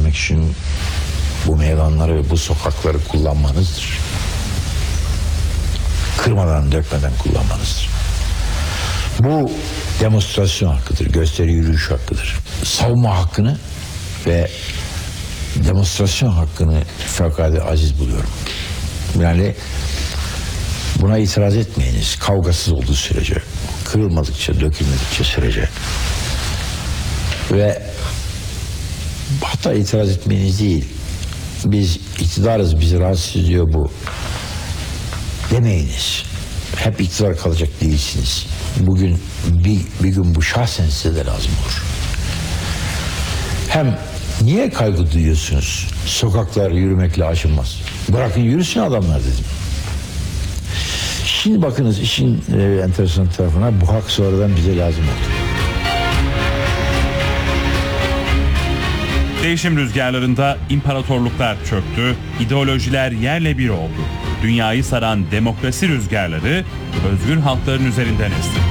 etmek için bu meydanları ve bu sokakları kullanmanızdır. Kırmadan, dökmeden kullanmanızdır. Bu demonstrasyon hakkıdır, gösteri yürüyüş hakkıdır. Savunma hakkını ve demonstrasyon hakkını fevkalade aziz buluyorum. Yani buna itiraz etmeyiniz, kavgasız olduğu sürece, kırılmadıkça, dökülmedikçe sürece. Ve hatta itiraz etmeniz değil, biz iktidarız, bizi rahatsız ediyor bu demeyiniz. Hep iktidar kalacak değilsiniz. Bugün bir gün bu şahsen size de lazım olur. Hem niye kaygı duyuyorsunuz? Sokaklar yürümekle aşılmaz. Bırakın yürüsün adamlar dedim. Şimdi bakınız işin enteresan tarafına, bu hak sonradan bize lazım oldu. Değişim rüzgarlarında imparatorluklar çöktü, ideolojiler yerle bir oldu. Dünyayı saran demokrasi rüzgarları özgür halkların üzerinden esti.